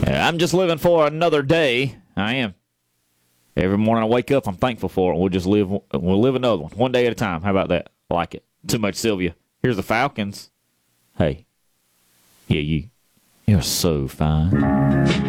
I'm just living for another day. I am. Every morning I wake up, I'm thankful for it. We'll live another one day at a time. How about that? I like it. Too much, Sylvia. Here's the Falcons. Hey. Yeah, you're so fine.